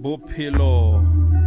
bophelo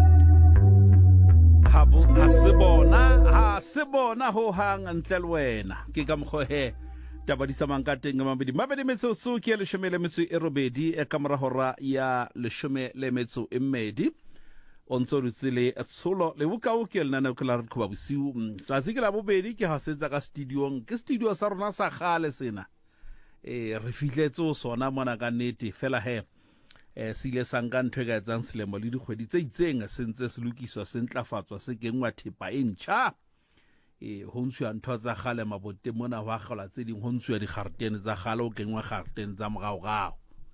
ha se bona ho hang ntle le wena ke ka mkhohe taba di samang ka teng mabedi metsotso ke 18 e ka mora hora ya 12 o ntso re tsile tsholo le bukao ke le nana kula re khoba bosiu sa se ke la bobedi ke ha setsa ka studio sa rona sa gale sena re fitletse o sona mona ka nnete fela he se ile sanka ntwe ka tsang selemo le dikgwedi tse itseng sentse se lokiswa se ntlafatswa se kengwa thepa e ntjha ho ntswa ntho tsa gale mabote mona wa gala tse ding ho ntswa di garten tsa gale o kengwa garten tsa mogao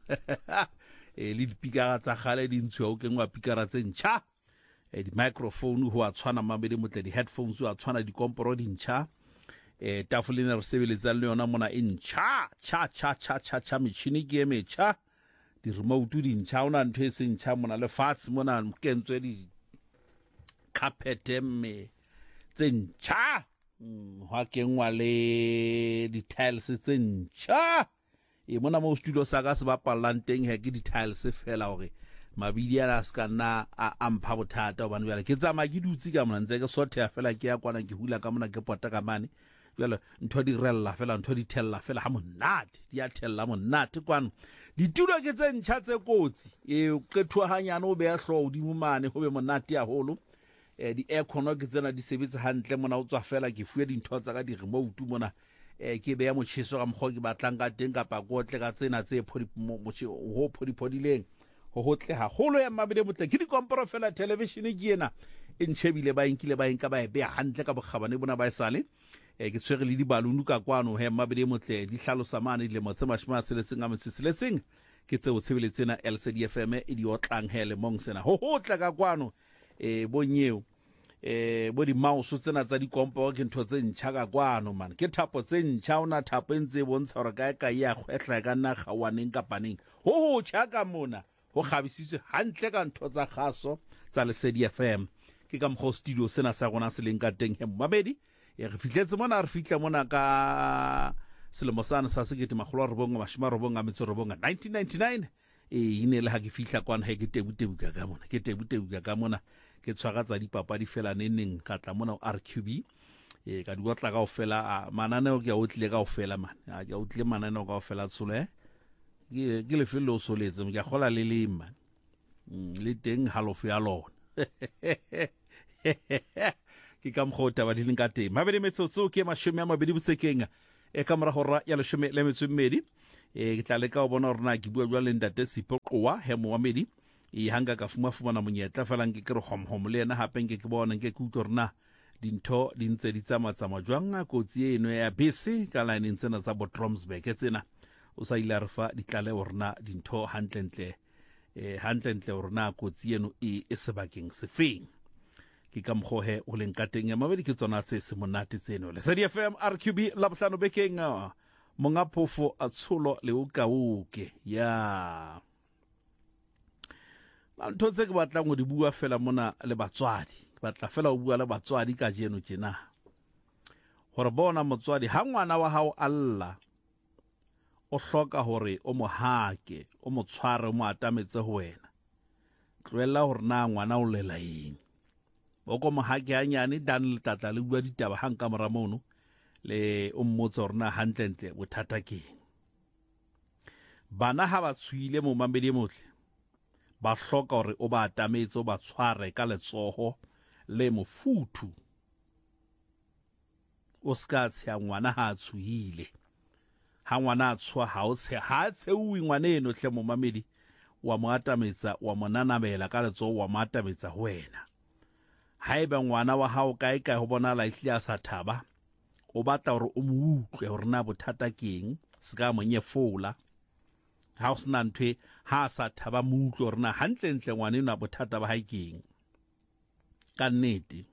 le dipikara tsa gale di ntswa o kengwa pikara tse ntjha di microphone ho a tshwana mabedi motle di headphones ho a tshwana di komporo di ntjha tafolene re sebeletsa le yona mona e ntjha cha metšhini ke e metjha di remote di ntjha ona ntho e se ntjha mona le fatshe mona kentswe di carpet me tse ntjha ho kengwa le di tiles tse ntjha mona mo studio sa ka se bapalang teng he ke di tiles fela hore mabidi ana ska nna a ampha bothata hobane bjale ke tsama ke dutse ka mona ntse ke sotha fela ke ya kwana ke hula ka mona ke pota ka mane bjale ntho di rella fela ntho di tella fela ha monate di a tella monate kwana ditulo ke tse ntjha tse kotsi ke thuhanyana o be ya hlo di mumane ho be monate haholo di aircon ke tsena di sebetsa hantle mona o tswa fela ke fuwe dintho tsa ka di remote mona ke be ya motjheso ka mkgo ke batlang ka teng kapa kotle ka tsena tse podileng ho hotle haholo ya mabede botle ke di komporo fela television ke ena e ntshebile ba inkile ba inka ba e be hantle ka bogabane bona ba isale ke tshwere le di balunu ka kwano he mabede motle di hlalosa mane le motse mashima tseletseng a motseletseng ke tseo tshebeletsena LCD FM e di otlang hele mong sena ho hotla ka kwano bonyeo bo di mouse tsena tsa di komporo ke ntho tse ntjha ka kwano man ke thapo tse ntjha ona thapo entse bontsha hore ka ya khwehla ka nna gawaneng ka paneng ho tjha ka mona ho khabisitswe hantle ka ntho tsa kgaso tsa LCD FM ke ka mkho studio sena sa rona se leng ka teng he mabedi re fitletse mona re fitla mona ka selemo sana sa 1999 ine le ha ke fitla kwana he ke tebutebuka ka mona ke tshwara tsa dipapadi fela neng ka tla mona RQB ka di gotla ka ofela mananeo ke a otlile ka ofela man ke a otlile mananeo ka ofela tsole ke le felo soletse ke a gola le lema le teng halofo ya lona ke ka mkhota ba dileng ka teng mabedi metsotso ke mashome a mabedi botsekeng ka mora hora ya 12 ke tla le ka o bona rona ke bua le ntate Sipoqwa he Mohamedi hanga ka fumana monyetla fela nke ke re homhom le ena hape nke ke bona nke ke utlo rena dintho di ntse di tsama jwang a kotsi eno ya bese ka line tsena tsa Botromsburg tsena o sa ile re fa ditlale rena dintho hantlentle rena kotsi eno e sebakeng sefeng ke ka mkhohe o leng ka teng ya mabedi ke tsona tse se monate tseno le LCD FM RQB la bohlano bekeng monga phofo a tsholo le ukauke ya ntho tse ke batlang go di bua fela mona le batswadi ke batla fela o bua le batswadi ka jeno tjena gore bona motswadi ha ngwana wa hao alla o hloka hore o mo hake o mo tshware mo atametse ho wena tloela hore na ngwana o lela eng o ko mo hake hanyane dan le tata le bua ditaba hang ka mora mono le o mmotsa hore na hantlentle bothata keng bana ha ba tshwile mo mambedi motle ba hloka hore o ba atametse o ba tshware ka letsoho le mofuthu o ska tsha ngwana ha tshwile ha ngwana a tshwa ha o tshe ha tsheuwi ngwana eno hle mo mamedi wa mo atametsa wa monanabela ka letsoho wa mo atametsa ho wena haeba ngwana wa hao kae ho bona la ihlia sa thaba o batla hore o mo utlwe hore na bothata keng se ka mo nyefola ha o sna ntwe ha sa thaba mo utlwe hore na hantlentle ngwana ena bothata ba haikeng ka nnete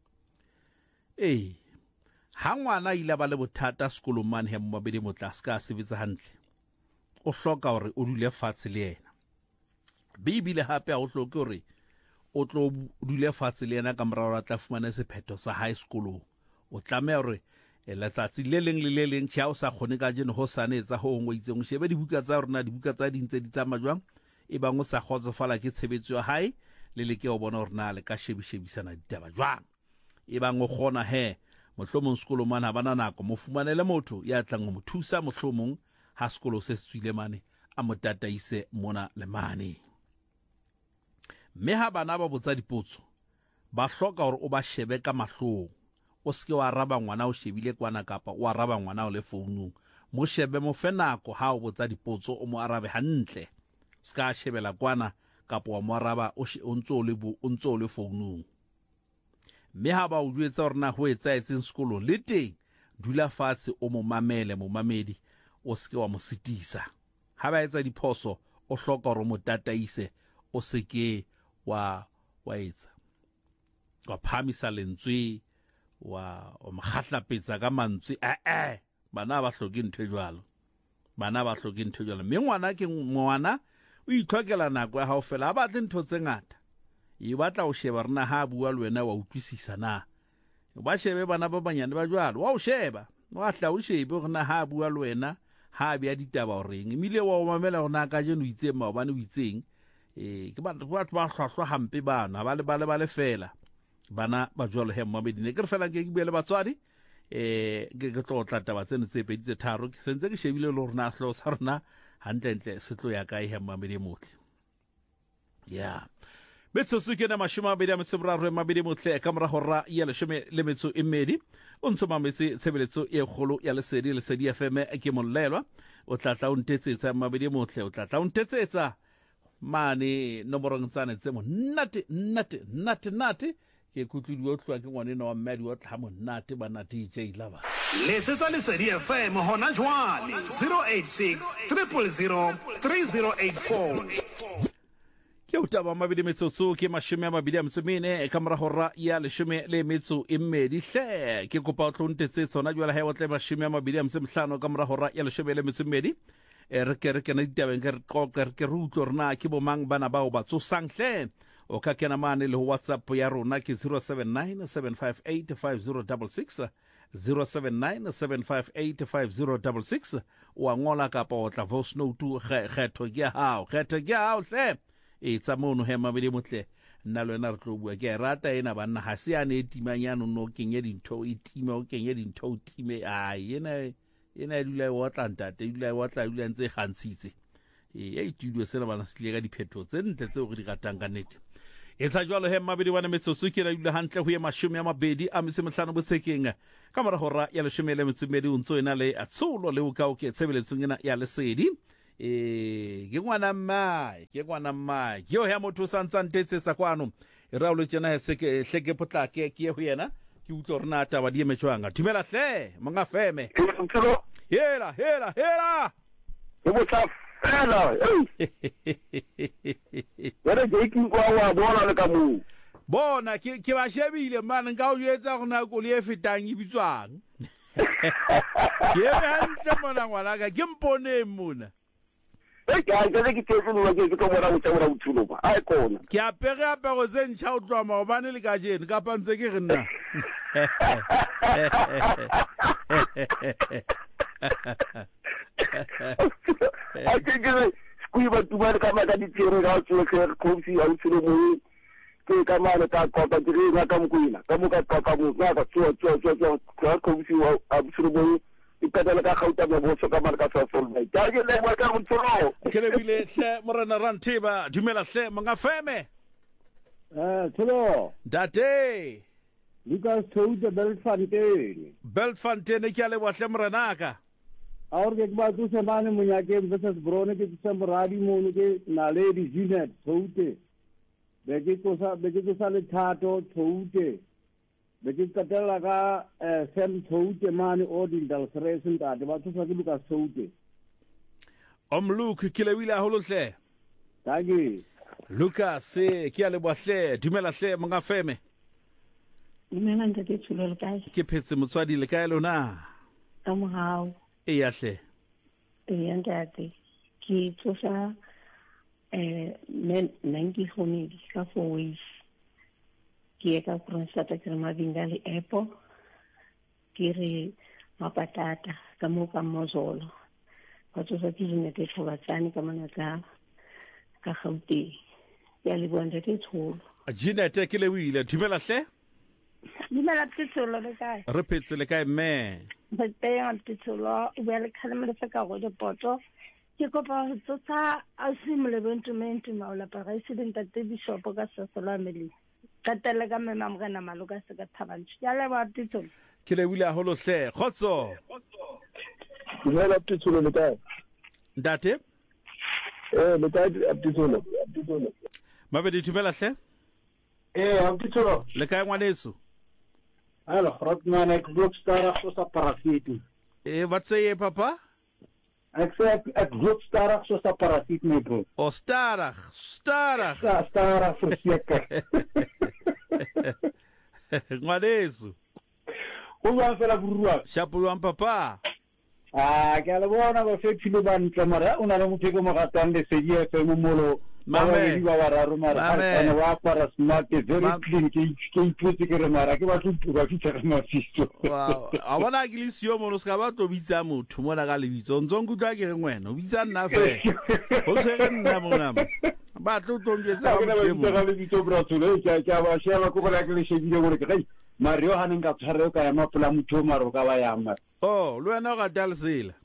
ha ngwana ile ba le bothata sekolong mane he mabedi motla ska sebetsa hantle o hloka hore o dule fatshe le yena bibile hape a o hloke hore o tlo dule fatshe le yena ka morao tla fumana sephetho sa high school o tlameha hore letsatsi le leng le le leng tšha o sa kgone ka jeno ho sane tsa ho ngwe itseng shebe dibuka tsa rona dibuka tsa dintse di tsama jwang e bang o sa kgotsofala ke tshebetso ya hae le leke o bona hore na le ka shebisana ditaba jwang e bang o kgona mohlomong sekolo mana bana nako mo fumanele motho ya tlang mo thusa mohlomong ha sekolo se tswile mane a mo tataise mona le mane. Mme ha bana ba botsa dipotso ba hloka hore o ba shebe ka mahlong, o se ke wa araba ngwana o shebile kwana kapa o araba ngwana o le founung. Mo shebe mo fe nako ha o botsa dipotso o mo arabe hantle, se ka shebela kwana kapa wa mo araba o ntso le founung. Mme ha ba o jwetsa hore na ho etsaetseng sekolong le teng, dula fatshe o mo mamele momamedi, o se ke wa mo sitisa. Ha ba etsa diphoso o hloka hore mo tataise, o se ke wa etsa wa phamisa lentswe wa mkhatlapetsa ka mantswe bana ba hloke ntho jwalo. Mme ngwana ke ngwana o itlhokela nako ya hao fela, ha batle ntho tse ngata. E batla o sheba rena ha bua le wena wa utlwisisa na. Ba shebe bana ba banyane ba jwalo, wa o sheba, wa hla o shebe rena ha bua le wena ha bia ditaba o reng. Emile wa o mamela rena ka jeno itseng maobane o itseng. Ke batho ba hlwahlwa hampe bana ba le fela bana ba jwalo mmamedi ne ke re fela ke bele batswadi ke tlo tla taba tseno tse pedi tse tharo ke sentse ke shebile le rena hlo sa rena hantle se tlo ya kae mmamedi motle Betsosu ke na mashuma be ya msemraro mabedi motle ka mora hora ya leshome le metso e mmedi o ntshoma metse tshebeletso e kgolo ya lesedi FM ke mollelwa o tlatla o ntetsetsa mabedi motle o tlatla o ntetsetsa mane nomorong tsane tse monate ke kutludi o tlwa ke ngwane wa mmadi wa tla monate ba na DJ Lava letsetsa lesedi FM hona jwale 086 000 3084 ke utaba mabedi metsotso ke mashome a mabedi a metsomene ka mora hora ya leshome le metso e mmedi hle ke kopa o tlontetse tsona jwale ha o tle mashome a mabedi a msemhlano ka mora hora ya leshome le metso e mmedi re ke na ditabeng ke re qoqa ke rutlo rena ke bomang bana bao ba tsosang hle o ka kena mane le WhatsApp ya rona ke 079 758 5066 079 758 5066 wa ngola kapa o tla voice note kgetho ke hao hle tsa mono mabedi motle nna le wena re tlo bua ke rata ena banna ha se ane timanyano no kenye dintho e tima o kenye dintho o time ena dula wa tlantate dula ntse kgantshitse tudio sena bana se ka diphetho tse ntle tse go di ratang ka nete etsa jwalo mabedi wana metsotso ke ra dula hantle ho ye mashome a mabedi a mesemehlano botsekeng ka mora hora ya leshome le metsomedi o ntso ena le atsulo le o ka o ke tsebeletsong ena ya lesedi ke ngwana mmae ke yo ya motho sa ntsa ntetsetsa kwano ra o le tsena se ke hleke potlake ke ho yena ke utlo rena taba di emetswanga dumela hle monga feme hela ke botsa fela wena ke wa bona le ka mo bona ke ba shebile man nka o etsa gona go le fetang e bitswang ke hantle mona ngwana ka ke mpone mona ke apere apego tse ntšha o tloa maobane le ka jeno kapa ntse ke re nna batumane ka maka ditšhere ga o tsoge kgosi a o tshele mo ke ka mane ka kota ke re ka mokwena ka mo ka kota mo ka tsoa kgosi a tshele mo ipetela ka gauta mo botso ka mane ka sa solve ka ke le mo ka go tsoro ke le bile hle morena Rantiba dumela hle monga feme tsolo date Lucas Toude Beltfontein ke le bohle morena ka और एक बात दूसरे माने मुझे के बस ब्रोने के सब राडी मोने के नाले डिजीनेट छोटे बेके तो सा ले छाटो छोटे बेके कटल लगा सेम छोटे माने ओडिन दल सरेसन का बात तो सब लुका छोटे Luke kilewila holohle tagi Lucas ke le bohle dumela hle monga feme dumela ntate tsholo le kae ke phetse motswadi le kae lona ka mohau yahle ntate ke tsosa men 90 homedi ka 4 ways ke ka kuronsata ke mavinga le apple ke re mapatata ka mo ka mozolo ba tsosa ke dinete tlobatsane ka manaka ka Gauteng ya le bona Ntate Tsholo Jeanette ke le wile dumela hle Dumela Tsholo le kae re phetse le kae mme ba teng Tsholo e bua le khaleme le ka go dipoto ke kopa go tsotsa a simole bentumento maola pa resident Ntate Bishop ka Sesolo Ameli ka tele ka mema mogena maloka se ka thabantsi ya le ba Tsholo ke le wile haholo hle khotso dumela Tsholo le kae Ntate le kae Tsholo Mabedi dumela hle Tsholo le kae ngwaneso Hello, Rotman, ek group star so parasite. Wat sê jy papa Ek sê ek group star so parasite my bro. O stadig Star verseker. ngwaneso O wa fela burua. shapo yang papa Ke a le bona ba fe philo ba ntle mara o na le motho go mo gatang le seje fe mo molo. Mame. Ba ba raro mara kana wa para smart very clean ke ipotse ke re mara ke ba tlupa ke tsara mafiso. wow a bona ke le sio mo ska ba to bitsa motho mo la ka le bitso ntsong tla ke re ngwena o bitsa nna fe o se re nna mona ba tlo to ndetsa Ke ba ba motho tsara le bitso bratsole ke ba shela ko ba ke le shebile gore ke gai Mario ha nka tshware ka ya mapula motho maro ka ba ya mara. oh le wena ga dalsela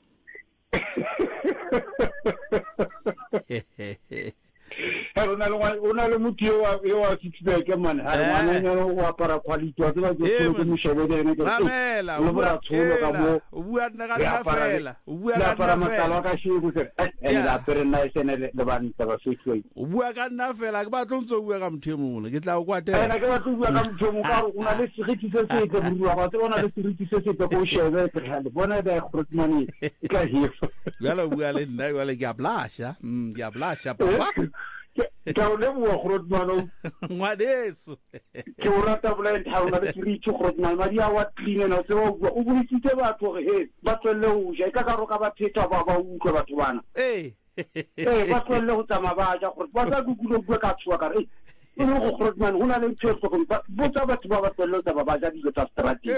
Una le mutio wa kitse ke man ha mana nyo wa para quality wa tsela ke go mo shebele ne ke mamela o bua tsolo ka mo o bua nna ka nna fela o bua la ka para nna matalo fela ka shi go se la pere na sene le ban tsa ba setswe o bua ka nna fela ke ba tlo ntse o bua ka motho mongwe ke tla o na kwatela ke ba tlo bua ka motho mo ka una le seriti se se ke burua ba tsona le seriti se se ko shebe ke ha le bona da Grootman ka hiyo yala bua le nna yala ke a blasha papa ka o le bua Grootman ngwaneso ke o rata bola ntha ona le seriti Grootman ma dia wa clean na tse o buisitse batho he ba tswelle o ja ka ka ro ka ba theta ba utlwe batho bana ba tswelle go tsama ba ja gore ba sa gugulo bua ka tswa ka re o go Grootman hona le tshotso go botsa batho ba tswelle tsa ba ja dijo tsa strategy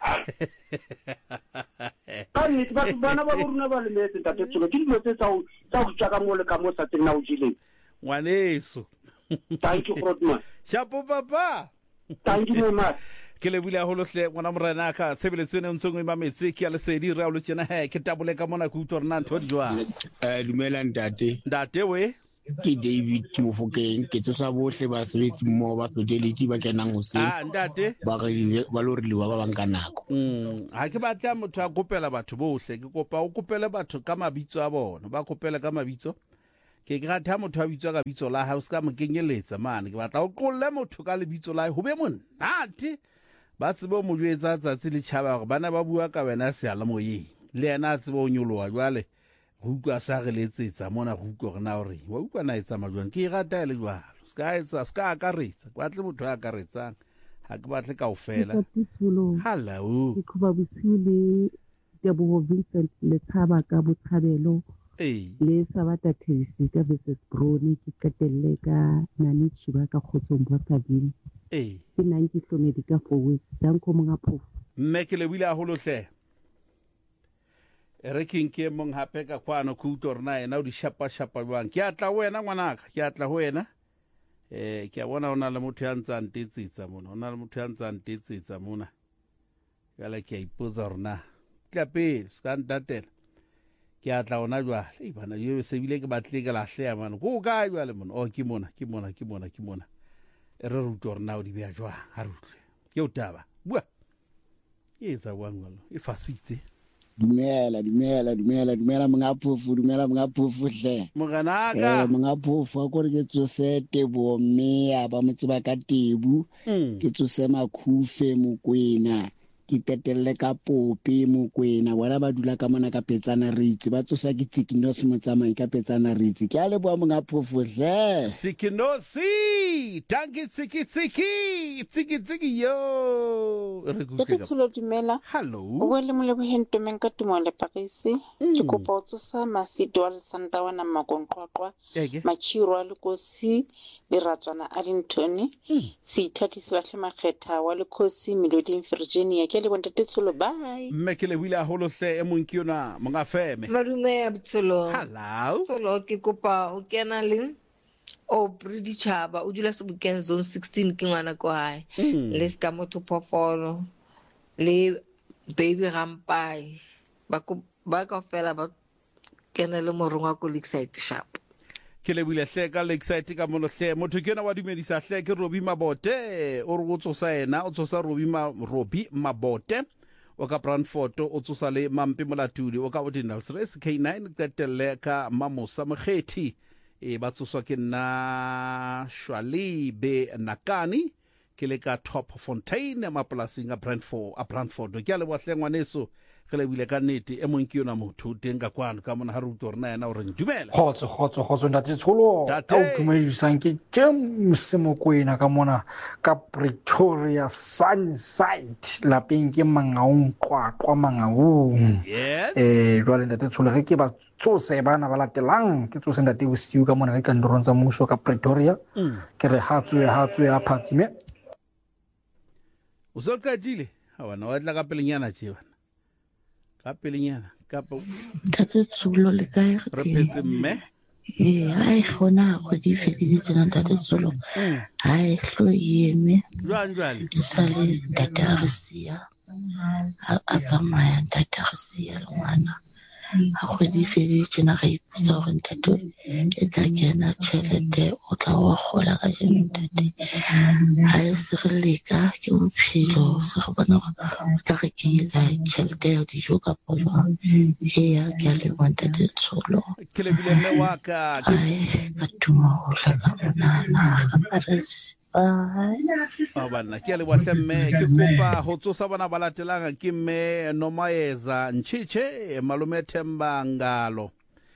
Ani ba bana ba runa ba le metse Ntate Tsholo ke dilo tse tsa go tsaka mo le ka mo sa tsena o jileng ngwaneso thank you Grootman shapo papa thank you very much ke le bula holo hle ngwana morena ka tshebeletso ne ntsong ima metse ke ya le sedi re a lo tsena ke tabole ka mona ku utlwa ntho di jwa dumela ntate we ke David Mofokeng ke tsosa bohle ba sebetsi mo ba fidelity ba kenang ho se ntate ba lo re liwa ba banka nako ha ke batla motho a kopela batho bohle ke kopa o kopele batho ka mabitso a bona ba kopele ka mabitso ke ratha motho a bitswa ka bitso la hao ska mo kenyeletsa mane ke batla o qolle motho ka lebitso la ho be monate ba tsebo mo jwetsa tsatsi le tshaba gore bana ba bua ka wena se ala moyeng le yena a tsebo o nyoloa jwale go utlwa sa re letsetsa mona go utlwa gore na ore wa utlwa na etsa majwang ke rata le jwalo ska akaretsa ke batle motho a akaretsang ha ke batle ka ofela hello ke khoba bosiu le Teboho Vincent le Thaba ka Botshabelo le Sabata Thelisi ka versus Brony ke katelle ka Nani Chiba ka Khotsong Bothaville ke 90 km ka forward danko monga phofu mme ke le wile a holo hle re ke mong hape ka kwana ku utorna ena o di shapa jwang ke atla wena ngwanaka ke atla ho wena ke a bona ona le motho ya ntsa ntetsitsa mona ona le motho ya ntsa ntetsitsa mona yala ke ipotsa rona tla pele ska ntatela ke atla ona jwale bana yo se bile ke batle ke lahle mano go ka jwale mona o ke mona re rutorna o di bea jwang ha rutle ke o taba bua etsa wangalo e fasitse dumela monga phofu hle moganaka monga phofu a kore ke tsose Teboho mme a ba motseba ka Tebu ke tsose Makhufe Mokwena ke petelle ka Pope Mokwena wala ba dula ka mona ka Petsana Ritse ba tsosa ke Tsikinosi motsamai ka Petsana Ritse ke a le bua monga phofu hle Tsikinosi tangi tsiki yo Ntate Tsholo dumela hello o bole mo le bohentomeng ka tumo le Paris ke kopa o tsosa Masido wa Santa wana makonqwaqwa machiro le kosi le ratswana a Linton Sithathi Sibahle Makgetha wa le kosi Melody Virginia ke le Ntate Tsholo bye mme ke le wile a holo hle e mong ke yona monga feme Madume ya Tsholo hello Tsholo ke kopa o kena le o Brady Chaba o dula Sebokeng zone 16 ke ngwana ko hae le ska motho phofolo le baby Rampai ba ka fela ba kena le morongwa ko Lakeside Sharp ke lebile hle ka Lakeside ka monohle motho ke na wa dumedisa hle ke Robi Mabote o re o tsosa ena o tsosa Robi Mabote o ka Brandford o tsosa le Mampi Molatuli o ka Ordinals Race K9 tetelle ka Mamosa Mokgethi ba tsoswa ke nna Shwali be Nakani ke le ka Top Fontaine mapolasing a Brandford ke a le bohlengwaneso ke le bile ka nnete e mong ke yona motho teng ka kwano ka mona ha re utlwa rena yena o re dumela khotso ntate Tsholo ka o tumedisang ke James Mokoena ka mona ka Pretoria Sunside lapeng ke Mangaung Qwaqwa Mangaung jwale ntate Tsholo ge ke ba tsose bana ba latelang ke tsose ntate Bosiu ka mona ka ndorong tsa mmuso ka Pretoria ke re hatswe a phatsime o so ka dile hawana wa tla ka pelenyana tjeba ka pelenyana ka Tate Tsholo le kae re phetse mme ai gona go di fedile tsena Tate Tsholo ai hlo yeme jwale sale data risia a tsamaya data risia le ngwana a go di fedile tsena ga ipitsa gore ntate e tla kena tšhelete o tla wa gola ka jeno ntate a e se re leka ke bophelo se go bona gore o tla re kenyetsa tšhelete ya dijo ka jwang ya ke a leboga Ntate Tsholo ke lebile mme wa ka ka tuma go tlhoka monana ka Paris banna ke a le bohle mme ke kopa ho tsosa bana ba latelang ke mme Nomayeza Ntšhiše Malume Themba Ngalo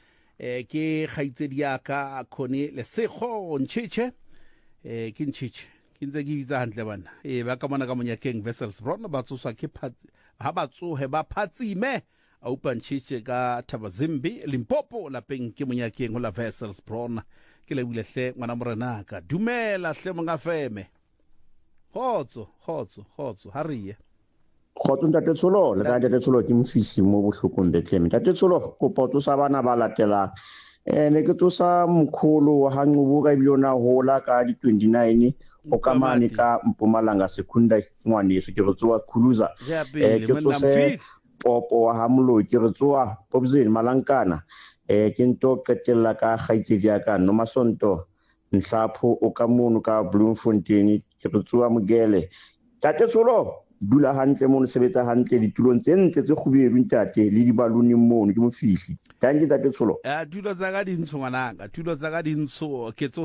ke kgaitsedi ya ka Khoni Lesego Ntšhiše ke Ntšhiše ke ntse ke bitsa hantle bana ba ka mona ka Monyakeng Wesselsbron ba tsoswa ke ha ba tsohe ba phatsime a upa Ntšhiše ka Thabazimbi Limpopo lapeng ke Monyakeng ho la Wesselsbron ke le bile hle ngwana morena ka dumela hle monga feme khotso ha re ye khotso Ntate Tsholo le ka Ntate Tsholo ke mfisi mo bohlokong betleme Ntate Tsholo kopa tsosa bana ba latela ne ke tsosa mkhulu wa hanqubu ka biona hola ka di 29 o kamane ka Mpumalanga Secondary ngwane se ke re tsoa Khuluza ke tsose popo wa hamlo ke re tsoa Popzeni Malankana ke nto qetella ka kgaitsedi ya ka no Masonto Nhlapho o ka mono ka Bloemfontein ke re tsoa Mogele Tate Tsholo dula hantle mono sebetsa hantle ditulong tse ntle tse khubedu ntate le dibaluni mono ke mofihli tanke Tate Tsholo tulo tsa ka dintsho ngwanaka tulo tsa ka dintsho ke